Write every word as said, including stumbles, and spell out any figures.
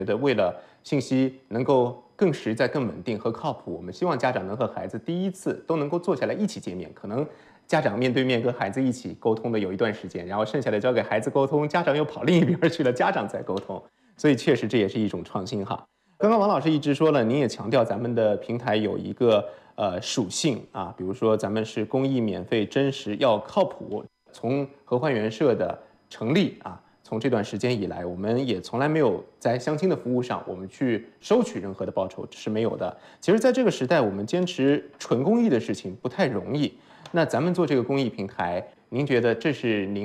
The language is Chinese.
觉得为了信息能够更实在、更稳定和靠谱，我们希望家长能和孩子第一次都能够坐下来一起见面。可能家长面对面跟孩子一起沟通的有一段时间，然后剩下的交给孩子沟通，家长又跑另一边去了，家长在沟通。所以确实这也是一种创新哈。刚刚王老师一直说了，您也强调咱们的平台有一个呃属性啊，比如说咱们是公益、免费、真实，要靠谱。从合欢园社的成立啊，从这段时间以来，我们也从来没有在相亲的服务上，我们去收取任何的报酬，这是没有的。其实，在这个时代，我们坚持纯公益的事情不太容易。那咱们做这个公益平台，您觉得这是您